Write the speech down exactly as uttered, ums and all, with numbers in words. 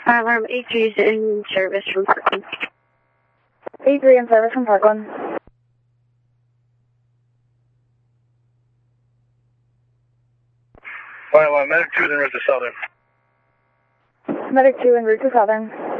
Alarm A three is in service from Parkland. A three in service from Parkland. Fire alarm, medic two is en route to Southern. Medic two en route to Southern.